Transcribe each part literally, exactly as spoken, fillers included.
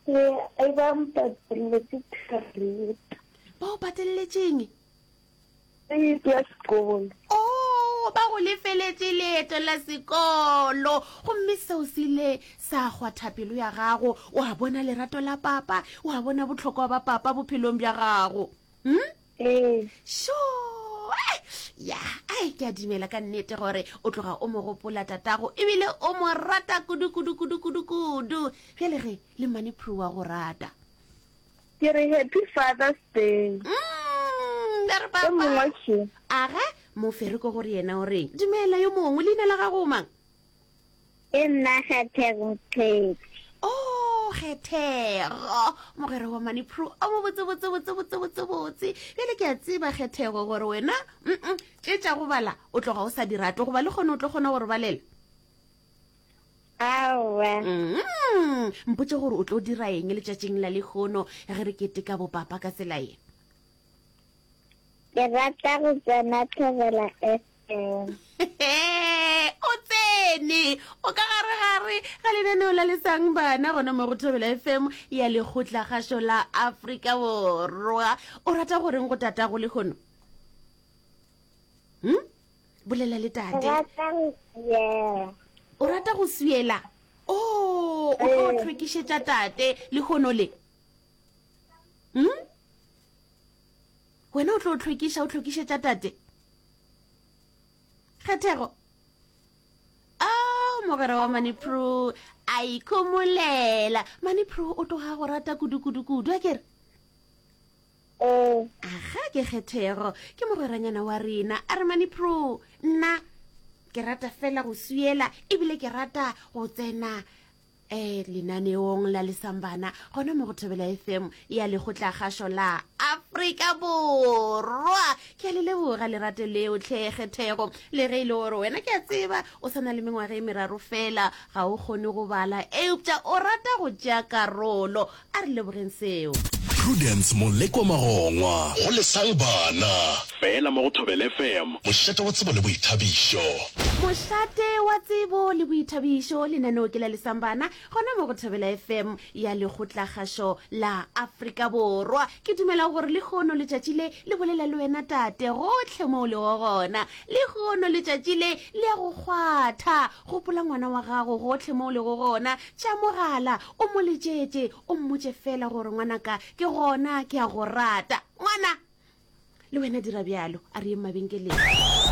I want to let it read. Ba o pateletseng? It's your school. Oh, ba go lefeletse leeto la sekolo. Gomme seo se ile sa gwa thapelo ya gago, o a bona lerato la papa, o a bona botlhokwa ba papa bophelong bja gago. Hm? Eh. Sure. Ya, ai ke a dimela ka nnete gore o tloga o mo gopola tatago ebile o mo rata kudu kudu kudu kudu kudu. Bjale ge le mane Prue wa go rata. Ke re happy Father's Day. Mm, le re Ke papa. mongwe ke. Aga mo fere ko gore yena o reng? Dumela yo mongwe leina la gago mang? E nna Kgathego Kate. Oh, Kgathego. Mogere wa mane Prue o mo botse botse botse botse botse botse. Bjale ke a tseba Kgathego gore wena mm tšetša go bala o tloga o sa diratle go ba le gone o tlo gona gore balela. Awa. Mm, mpotse gore o tlo dira eng letšatšing la lekgono ya ge re keteka bopapa ka tsela e. Ke rata go tsena Thobela F M. O tsene o ka gare gare ga lenaneo la lesang bana gona mo go Thobela F M ya lekgotla kgašo la Afrika Borwa. O rata goreng go tata go lekgono? Hm? Bolela le Ke tate. rata go yeah. O rata go suela? Oh, o tlo Eh. tlhwekišetša tate lekgono le. Hm? Wena o tlo tlhwekiša o tlhwekišetša tate? Kgathego. Ah, mogere wa mane Prue a ikhomolela. Mane Prue o tloga go rata kudu kudu kudu a kere? Eh. Aga ke Kgathego ke mogweranyana wa rena a re mane Prue nna ke rata fela go suela ebile ke rata go tsena eh lenaneong la lesambana gona mo go Thobela F M ya lekgotla kgašo la Afrika Borwa. Ke a le leboga le rate leo tlhe Kgathego le ge ile gore wena ke a tseba o sana le mengwaga e meraro fela ga o kgone go bala eupša o rata go tšea karolo a re lebogeng seo. Prudence Molekwa Magongwa go lesang bana fela mo go Thobela F M mošate wa tsebo le boithabišo. Mošate wa tsebo le boithabišo lenaneo ke la lesambana gona mo go Thobela F M ya lekgotla kgašo la Afrika Borwa. Ke dumela gore le kgono letšatši le le bolela le wena tate gotlhe mo le go gona. Le kgono letšatši le le ya go kgwatha gopola ngwana wa gago gotlhe mo le go gona. Tša mogala o mo letšetše o mmotše fela gore ngwanaka ke gona ke a go rata ngwana le wena dira bjalo a re ye mabenkeleng.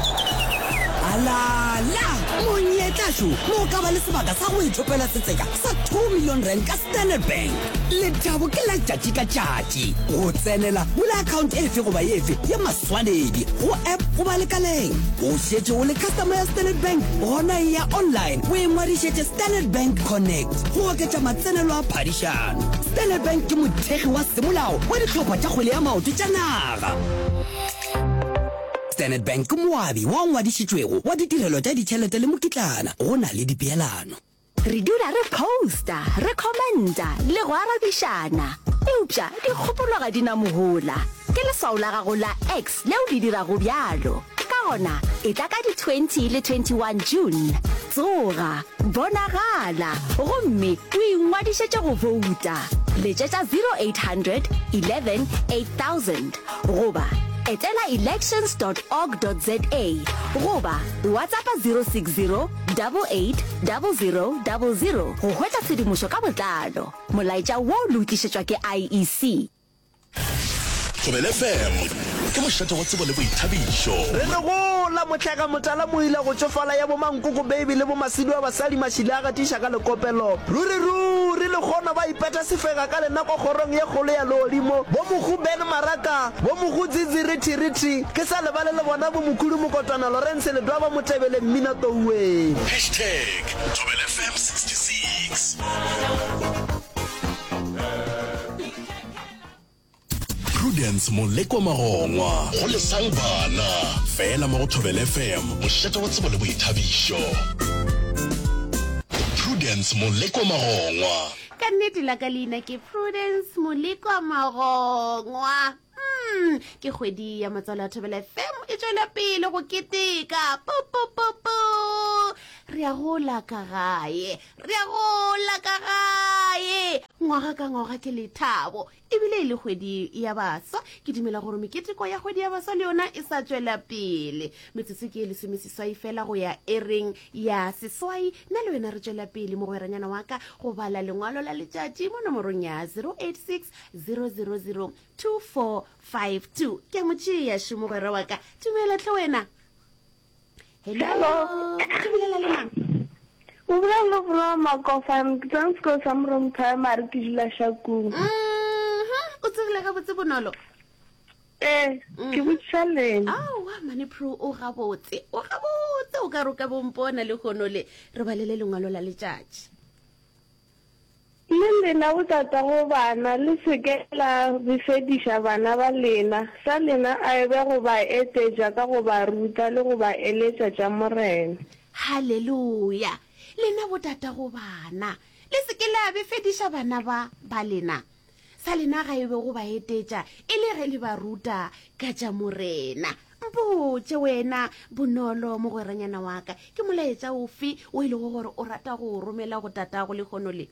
Alala monyetlasho mo ka ba le sebaka sa go ithopela setseka sa two million rand ka Standard Bank. Le thabo ke la tšatši ka tšatši go tsenela bula account efe goba efe ya maswanedi go app goba lekaleng. O šetše o le customer ya Standard Bank gona ya online o engwadišetše Standard Bank Connect go oketša matsenelo a phadišano. Standard Bank ke mothegi wa semolao wa ditlhopha tša kgwele ya maoto tša naga. Standard Bank moabi wa ngwadišitšwego wa ditirelo tša ditšhelete le mokitlana go na le dipeelano. Re dula re posta, re commenta le go arabišana. Eupša dikgopolo ga di na mogola ke leswao la gago la X leo le dirago bjalo. Ka gona e tla ka di twenty le twenty-one June. Tsoga bonagala gomme o ingwadišetše go vouta. Letšetša zero eight hundred eleven eight thousand goba etela elections dot org dot za goba WhatsApp zero six zero eight eight zero zero zero zero go hwetša tshedimošo ka botlalo. Molaetša wo o lokišetšwa ke I E C. Thobela F M ke mošate wa tsebo le boithabišo. Re le go la motlaka motala mo ile go tšofala ya bo Mankoko baby le bo Masidi wa basadi mašile a gatiša ka lekopelo. Ruri ruri le gona ba ipeta sefega ka lenako kgorong ye kgolo ya lodimo. Bo mogu Ben Maraka, bo mogu Zizi Riti Riti, ke sa lebale le bona bo mokhudu mokotwana Lawrence le doa ba motebele mmina touwe. Hashtag Thobela F M sixty-six. Prudence Molekwa Magongwa go lesang bana fela mo go Thobela F M mošate wa tsebo le boithabišo. Prudence Molekwa Magongwa Ka nnete la ka leina ke Prudence Molekwa Magongwa. Hmm, ke kgwedi ya matswalo a Thobela F M e tswela pele go keteka. Po po po po. Re a gola ka gae, re a gola ka gae. ngwaga ka ngwaga ke lethabo ebile e le kgwedi ya baswa ke dumela gore meketeko ya kgwedi ya baswa le yona e sa tswela pele metsotso ke e lesomeseswai fela go ya ereng ya seswai nna le wena re tswela pele mo gweranyana wa ka go bala lengwalo la letšatši mo nomorong ya zero eight six zero zero zero two four five two ke motšea šomogwera wa ka dumela tle wena. Hello ke bolela le mang? O bula lo bula Makofa ke tsang go sa mrom primary ke dula Shakung. Mhm o tsebile ga botse bonolo. Eh ke botsaleng. Ah wa mane pro o ga botse o ga botse o ka roka bompona le gonole re balele lengwalo la letšatši. Le lena o tata go bana le sekela bifedisha bana ba lena sa lena a ebe go ba eteja ka go ba ruta le go ba eletša tša morena. Hallelujah lena botata go bana le sekela bifedisha bana ba ba lena sa lena ga ebe go ba etetša e le ge le ba ruta ka tša morena. Mpotše wena bonolo mo gweranyana wa ka ke molaetša ofe o ile go gore o rata go romela go tatago le kgono le?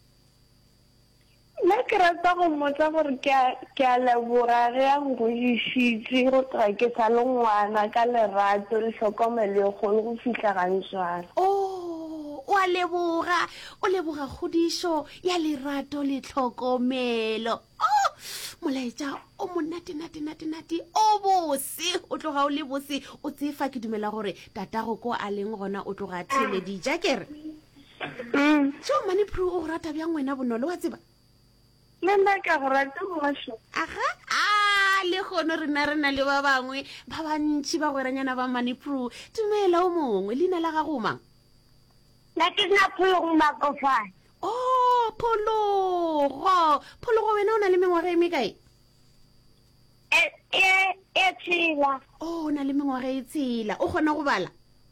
Nna ke rata go mmotsa gore ke a leboga ge a ngodišitše go tloga ke sa le ngwana ka lerato le tlhokomelo e kgolo go fitlha gantšwana. Oh o a leboga o leboga kgodišo ya lerato le tlhokomelo. Oh molaetša o monate-nate-nate-nate o bose o tloga o le bose o tsefa ke dumela gore tatago ko a leng gona o tloga theledija kere. So mane pro o rata bjang wena bonolo wa tseba? Le nna ka go rata mošo. Aga a le kgono rena rena le ba bangwe ba bantši ba gweranyana ba mane pro dumela o mongwe leina la gago mang? Nna ke nna Phologo Makofane. Oh Phologo Phologo wena o na le mengwaga e mekae? E e e tshela. Oh o na le mengwaga e tshela o kgona go bala?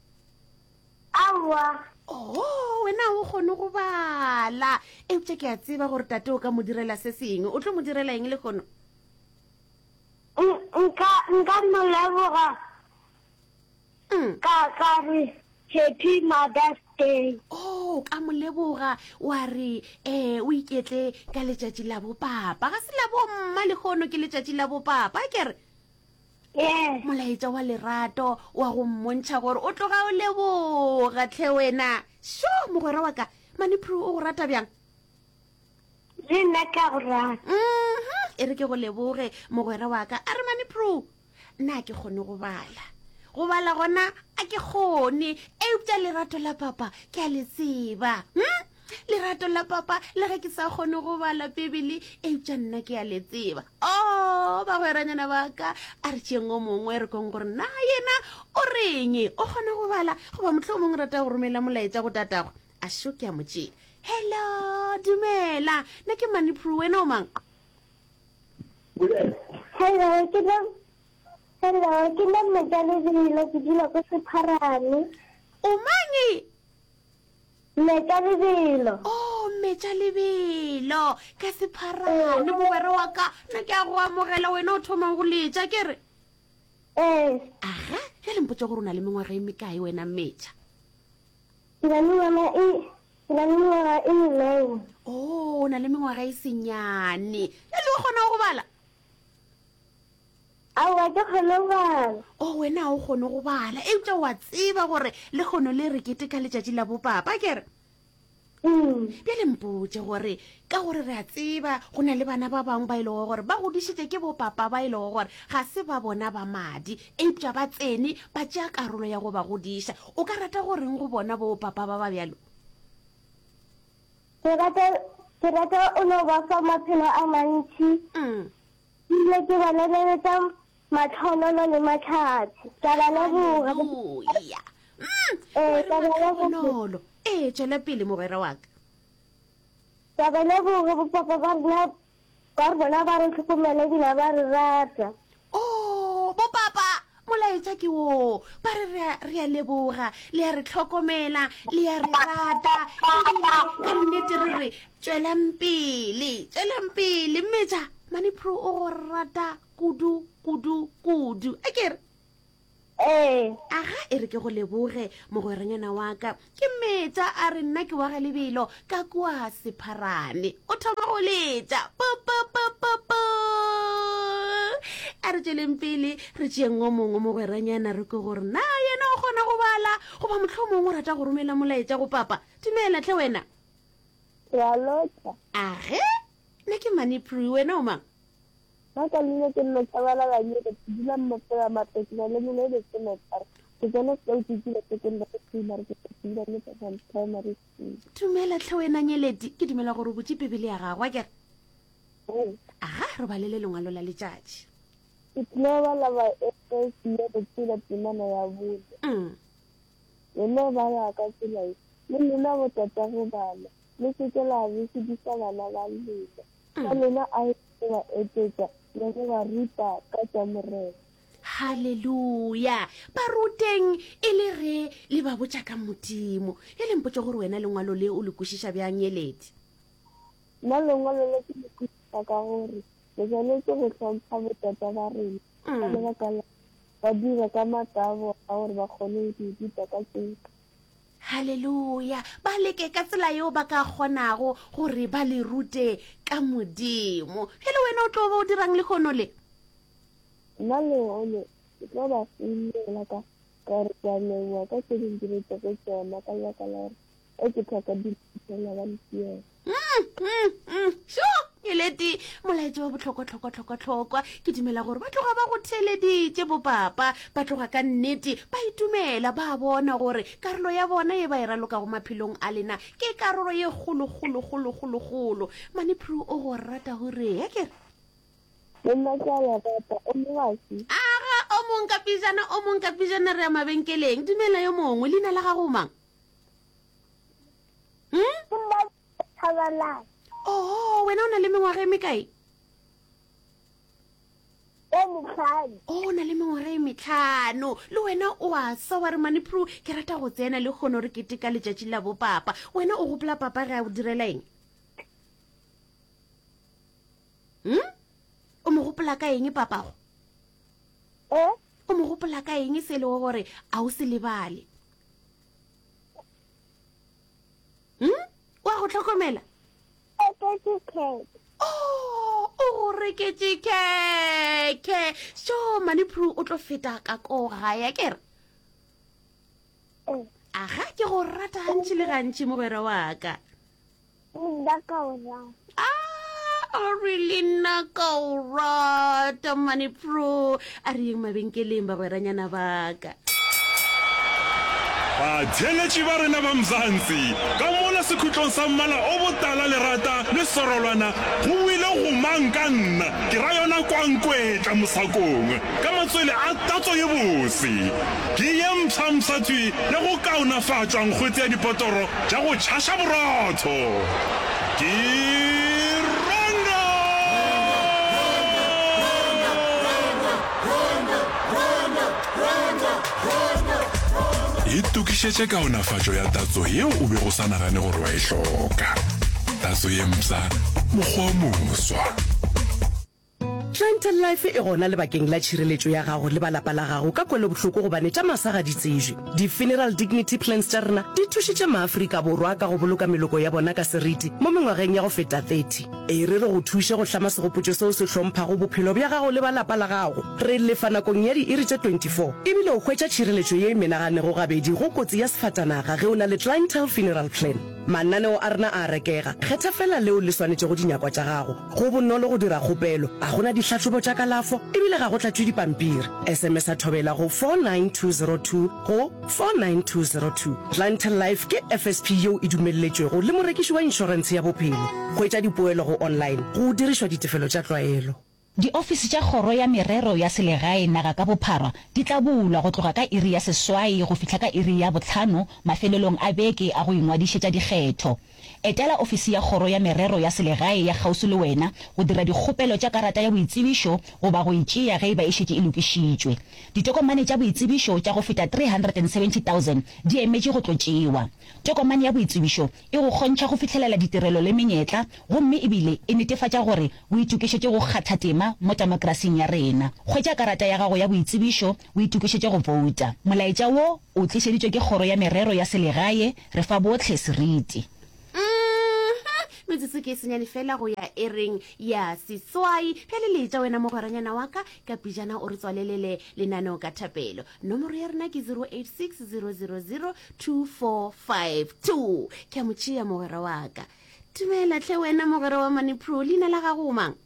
Awa. Oh wena o kgone go bala e botse ke a tseba gore tate o ka mo direla se sengwe o tlo mo direla eng le kgono? Nka nka mo leboga ka ka re Happy Mother's Day. Oh ka mo leboga wa re eh o iketle ka letšatši la bopapa ga se la bomma le kgono ke letšatši la bopapa kere? Yes. Molaetša wa lerato wa go mmontšha gore o tloga o leboga tlhe wena sho mogwera wa ka mane pro o go rata bjang? Le nna ka go rata. Mhm e re ke go leboge mogwera wa ka a re mane pro nna ke kgone go bala go bala gona a ke kgone e upša lerato la papa ke a le tseba. hm lerato la papa le ge ke sa kgone go bala bebele e upša nna ke a le tseba. Oh ba gweranyana ba ka a re tšeng o mongwe re kong gore na yena o reng o kgona go bala goba motlho o mongwe rata go romela molaetša go tatago a sho ke a motšea. Hello dumela nna ke mane pro wena o mang? Hello ke nna Hello ke nna Metalebelo ke dula ko Sepharane. O mangi? Metalebelo. Oh Metalebelo ka Sepharane mogwera wa ka nna ke a go amogela wena o thoma go letša kere? Eh Aga ge le mpotša gore o na le mengwaga e mekae wena Metša? ke na le ngwana e ke na le ngwana e eleven. Oh o na le mengwaga e senyane e le o kgona go bala? Awa ke kgone go bala. Oh wena o kgone go bala e bja wa tseba gore le kgono le re kete ka letšatši la bopapa kere? Bjale mpotše gore ka gore re a tseba go na le bana ba bangwe ba ile go gore ba godišitše ke bopapa ba ile go gore ga se ba bona ba madi e bja ba tsene ba tšea karolo ya go ba godiša o ka rata goreng go bona bopapa ba ba bjalo? Ke rata ke rata o no ba fa maphelo a mantši. Ile ke ba lebeletša matlhonono le matlhatsi ka ba leboga. Haleluya. Eh ka ba leboga. Bonolo e tšwela pele mogwera wa ka. Ka ba leboga bopapa ba rena ba re bona ba re tlhokomele dina ba re rata. Oh bopapa molaetša ke wo ba re re a leboga le ya re tlhokomela le ya re rata ka nnete re re tšwelang pele tšwelang pele Metša. Mane pro o go rata kudu kudu kudu a kere? ee aga e re ke go leboge mogweranyana wa ka ke metsa a re nna ke wa ga lebelo ka kwa sepharane o thoma go letsa a re tšweleng pele re tšeeng o mongwe mogweranyana re ke gore na yena o kgona go bala goba motlho mongwe o rata go romela molaetša go papa dumela tle wena ya lotsa age nna ke Moneyprue wena o mang ba ka lena ke nno tsabala ba nye ke dula mmopela mapetla le mole le ke motsa ke tsena se o tsile ke ke nna ke tsile ke tsile le tsa primary school dumela tle wena Nyeledi ke dumela gore botse bebele ya gagwa ke aga re ba le le lengwalo la letšatši ke tsela la ba e se ya ke tsile timana ya bule mm lena ba ya ka tsela le lena go tata go bala le se ke la be se di sa bana ba le ka lena a ba etsetsa le ba ruta ka tsa morero halleluja ba ruteng e le ge le ba botša ka modimo e le mpotse gore wena lengwalo le o le kwešiša bjang Nyeledi nna lengwalo le ke le kwešiša ka gore le tshwanetse go hlompha botata ba rena ka lebaka la ba dira ka matabo a gore ba kgone go ruta ka tsela halleluja ba leke ka tsela yeo ba ka kgonago gore ba le rute ka modimo hele wena o tlo ba o dirang le kgono le nna le one ke tlo ba filela ka ka re ka lengwa ka tse ding dire tse ke tsona ka ya ka la e ke tlhoka di tsela ba le sho Nyeledi molaetša wa botlhokwa-tlhokwa-tlhokwa-tlhokwa ke dumela gore ba tloga ba go theleditše bopapa ba tloga ka nnete ba itumela ba bona gore karolo ya bona e ba e raloka go maphelong a lena ke karolo ye kgolo-kgolo-kgolo-kgolo-kgolo Moneyprue o go rata gore ya kere nna ka ya rata o mongasi aga o mong ka pijana o mong ka pijana re ya mabenkeleng dumela yo mongwe leina la gago mang hm nna thabala oh wena o na le mengwaga e mekae e metlhano o na le mengwaga e metlhano le wena o a sa wa re Moneyprue ke rata go tsena le kgono re keteka letšatši la bopapa wena o gopola papa ge a o direla eng hm o mo gopola ka eng papago e o mo gopola ka eng se le gore a o se lebale hm wa go tlhokomela oh o go reketse keke sho Moneyprue o tlo feta ka ko gae kere aga ke go rata gantši le gantši mogwera wa ka nna ka ora ah o really nna ka o rata Moneyprue a re yeng mabenkeleng bagweranyana ba ka batheletši ba rena ba Mzansi ka mola sekhutlong sa mmala o botala lerata le sorolwana go wile go mang ka nna ke ra yona kwankwetla mosakong ka matswele a tatso ye bose ke ye mpšhamšatšwi le go kaonafatšwa nkgwetse ya dipotoro tša go tšhaša borotho ke e tukišetše kaonafatšo ya tatso yeo o be go sa nagane gore wa e hloka tatso ye mpša mokgwa moswa Clientele Life e gona lebakeng la tšhireletšo ya gago le balapa la gago ka kwele bohloko gobane tša masa ga di tsejwe di-funeral dignity plans tša rena di thušitše maafrika borwa ka go boloka meloko ya bona ka seriti mo mengwageng ya go feta thirty e re re go thuše go hlama segopotšo seo se hlomphago bophelo bja gago le balapa la gago re lefa nakong ya di-iri tše twenty-four ebile o hwetša tšhireletšo ye e menaganego gabedi go kotsi ya sefatanaga ge o na le clientele funeral plan mananeo a rena a rekega kgetha fela leo le swanetše go dinyakwa tša gago go bonolo go dira kgopelo a gona ditlhatlhobo tša kalafo ebile ga go tlatšwe dipampiri sms a thobela go four nine two zero two go four nine two zero two clientele life ke F S P yeo e dumelletšwego le morekiši wa inšorense ya bophelo go etša dipoelo go online go dirišwa ditefelo tša tlwaelo Diofisi tša kgoro ya merero ya selegae naga ka bophara di tla bulwa go tloga ka iri ya seswai go fihla ka iri ya botlhano mafelelong a beke a go ingwadišetša dikgetho etela ofisi ya kgoro ya merero ya selegae ya gausi le wena go dira dikgopelo tša karata ya boitsebišo goba go itšea ge e ba e šetše e lokišitšwe ditokomane tša boitsebišo tša go feta three hundred seventy thousand di emetše go tlo tšewa tokomane ya boitsebišo e go kgontšha go fitlhelela ditirelo le menyetla gomme ebile e netefatša gore o itukišetše go kgatha tema botlhokwa mo temokerasing ya rena. Hwetša karata ya gago ya boitsebišo o itukišetše go vouta. Molaetša wo o tlišeditšwe ke kgoro ya merero ya selegae re fa botlhe seriti. metsotso ke senyane fela go ya ereng ya seswai pele letša wena mogweranyana wa ka ka pijana o re tswalelele lenaneo ka thapelo. Nomoro ya rena ke zero eight six zero zero zero two four five two. ke a motšea mogwera wa ka. Tumela tle wena mogwera wa Manipro, leina la gago mang?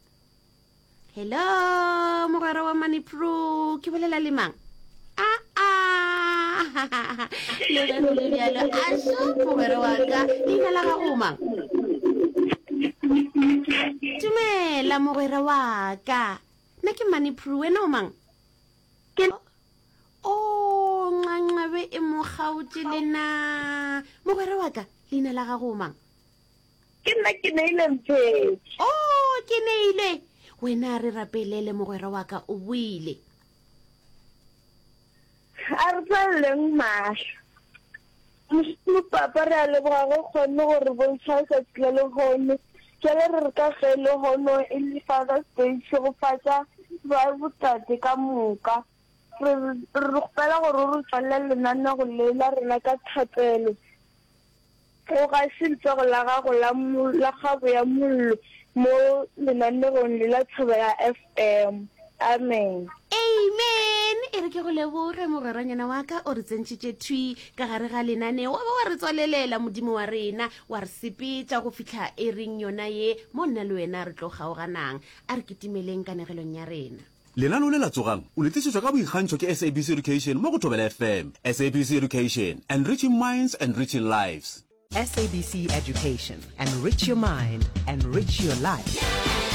Hello mogwera wa Manipro, ke bolela le mang? Ah ah le ge go le bjalo a sho mogwera wa ka, leina la gago mang? Tumela mogwera wa ka, nna ke Manipro, wena o mang? O ngangabe e mo kgaotše lena. Mogwera wa ka, leina la gago o mang? Ke nna ke Neile Mphetši. Oh ke Neile, wena re rapelele mogwera wa ka o buile. A re tswaleleng mahlo. Mo papa re a leboga go kgonne gore bontšha letsatsi la lehono. Ke le re ka ge lehono e le Father's Day go fatša ba botate ka moka. Re re gopela gore re tswalele lenaneo le la rena ka thapelo. Go ga se letsogo la gago la gago ya mollo mo lenaneong le la tshaba ya F M. Amen. Amen. E re ke go leboge mogweranyana wa ka o re tsentšitše thui ka gare ga lenaneo wa ba wa re tswalelela modimo wa rena wa re sepetša go fitlha e reng yona ye mo nna le wena re tlo kgaoganang. A re ketimeleng kanegelong ya rena. Lenaneo le la tsogang o le tlišetšwa ka boikgantšho ke S A B C Education mo go Thobela F M. S A B C Education, enriching minds, enriching lives. S A B C Education, enrich your mind, enrich your life.